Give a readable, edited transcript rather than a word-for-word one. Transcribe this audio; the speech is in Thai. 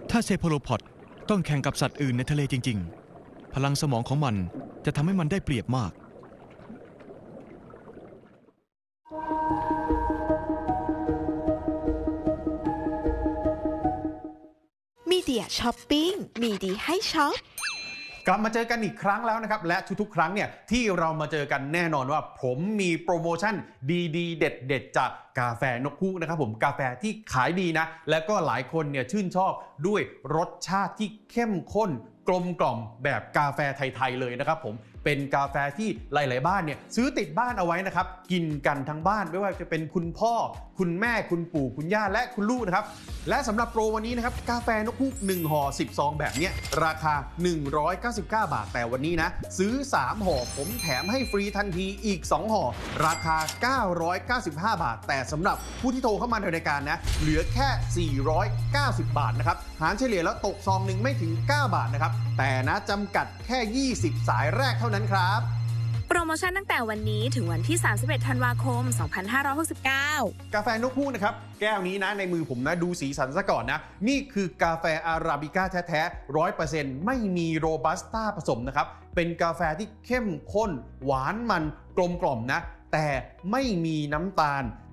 ถ้าเซโพโลพอดต้องแข่งกับสัตว์อื่นในทะเลจริงๆพลังสมองของมันจะทำให้มันได้เปรียบมากมีเดียช้อปปิ้งมีดีให้ช็อปกลับมาเจอกันอีกครั้งแล้วนะครับและทุกๆครั้งเนี่ยที่เรามาเจอกันแน่นอนว่าผมมีโปรโมชั่นดีๆเด็ดๆจากกาแฟนกฮูกนะครับผมกาแฟที่ขายดีนะและก็หลายคนเนี่ยชื่นชอบด้วยรสชาติที่เข้มข้นกลมกล่อมแบบกาแฟไทยๆเลยนะครับผมเป็นกาแฟที่หลายๆบ้านเนี่ยซื้อติดบ้านเอาไว้นะครับกินกันทั้งบ้านไม่ว่าจะเป็นคุณพ่อคุณแม่คุณปู่คุณย่าและคุณลูกนะครับและสำหรับโปรวันนี้นะครับกาแฟนกฮูก1ห่อ10ซองแบบนี้ราคา199 บาทแต่วันนี้นะซื้อ3ห่อผมแถมให้ฟรีทันทีอีก2ห่อราคา995 บาทแต่สำหรับผู้ที่โทรเข้ามาในรายการนะเหลือแค่490 บาทนะครับหารเฉลี่ยแล้วตกซองหนึ่งไม่ถึง9 บาทนะครับแต่นะจำกัดแค่20สายแรกเท่านั้นครับโปรโมชั่นตั้งแต่วันนี้ถึงวันที่31ธันวาคม2569 กาแฟนกฮูกนะครับแก้วนี้นะในมือผมนะดูสีสันซะก่อนนะนี่คือกาแฟอาราบิก้าแท้ๆ 100% ไม่มีโรบัสต้าผสมนะครับเป็นกาแฟที่เข้มข้นหวานมันกลมกล่อมนะแต่ไม่มีน้ำตาล